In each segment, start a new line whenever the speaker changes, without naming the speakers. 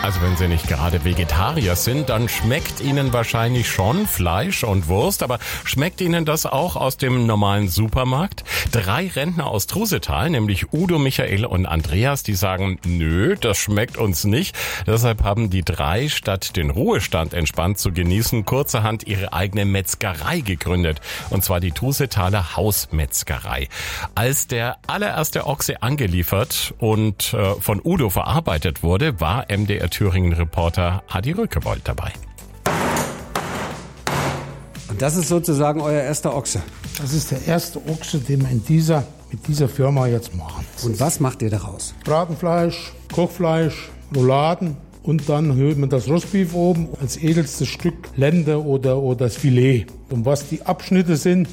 Also wenn Sie nicht gerade Vegetarier sind, dann schmeckt Ihnen wahrscheinlich schon Fleisch und Wurst, aber schmeckt Ihnen das auch aus dem normalen Supermarkt? 3 Rentner aus Trusetal, nämlich Udo, Michael und Andreas, die sagen, nö, das schmeckt uns nicht. Deshalb haben die 3, statt den Ruhestand entspannt zu genießen, kurzerhand ihre eigene Metzgerei gegründet. Und zwar die Trusetaler Hausmetzgerei. Als der allererste Ochse angeliefert und von Udo verarbeitet wurde, war MDR Thüringen-Reporter Adi Rökewold dabei.
Und das ist sozusagen euer erster Ochse?
Das ist der erste Ochse, den wir mit dieser Firma jetzt machen.
Und was macht ihr daraus?
Bratenfleisch, Kochfleisch, Rouladen und dann hört man das Rostbeef oben als edelstes Stück Lende oder das Filet. Und was die Abschnitte sind,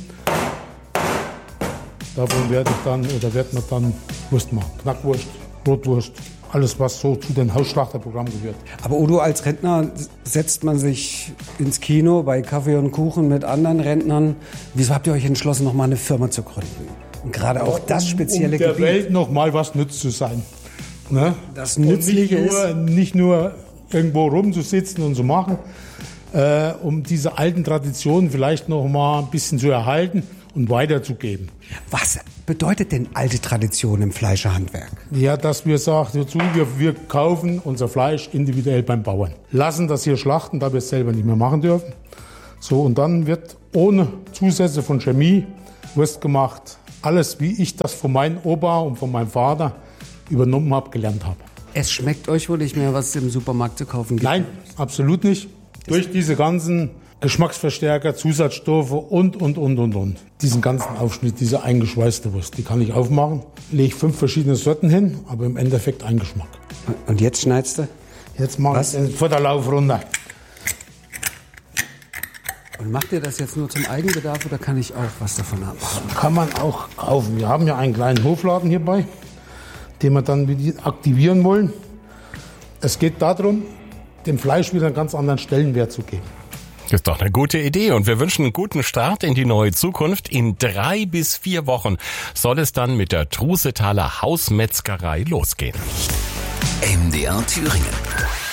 davon wird man dann Wurst machen. Knackwurst, Rotwurst. Alles, was so zu den Hausschlachterprogrammen gehört.
Aber Udo, als Rentner setzt man sich ins Kino bei Kaffee und Kuchen mit anderen Rentnern. Wieso habt ihr euch entschlossen, noch mal eine Firma zu gründen? Und gerade auch das spezielle
Gebiet. Um der
Gebiet.
Welt noch mal was nütz zu sein. Ne?
Das Nützliche ist
nicht nur irgendwo rumzusitzen und zu machen, um diese alten Traditionen vielleicht noch mal ein bisschen zu erhalten und weiterzugeben.
Was bedeutet denn alte Tradition im Fleischerhandwerk?
Ja, dass wir sagen, wir kaufen unser Fleisch individuell beim Bauern. Lassen das hier schlachten, da wir es selber nicht mehr machen dürfen. So, und dann wird ohne Zusätze von Chemie Wurst gemacht. Alles, wie ich das von meinem Opa und von meinem Vater übernommen habe, gelernt habe.
Es schmeckt euch wohl nicht mehr, was es im Supermarkt zu kaufen gibt?
Nein, absolut nicht. Durch diese ganzen Geschmacksverstärker, Zusatzstoffe und. Diesen ganzen Aufschnitt, diese eingeschweißte Wurst, die kann ich aufmachen. Lege 5 verschiedene Sorten hin, aber im Endeffekt ein Geschmack.
Und jetzt schneidest du?
Jetzt mache ich den Futterlauf runter.
Und macht ihr das jetzt nur zum Eigenbedarf oder kann ich auch was davon haben?
Kann man auch kaufen. Wir haben ja einen kleinen Hofladen hierbei, den wir dann wieder aktivieren wollen. Es geht darum, dem Fleisch wieder einen ganz anderen Stellenwert zu geben.
Ist doch eine gute Idee und wir wünschen einen guten Start in die neue Zukunft. In 3 bis 4 Wochen soll es dann mit der Trusetaler Hausmetzgerei losgehen.
MDR Thüringen.